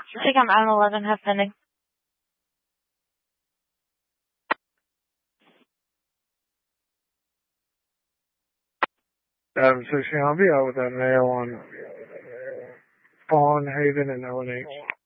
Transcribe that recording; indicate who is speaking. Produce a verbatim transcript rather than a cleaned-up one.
Speaker 1: Take on Island eleven, half pending.
Speaker 2: Adam sixteen, I'll be out with that mail on Fawn Haven and O N H.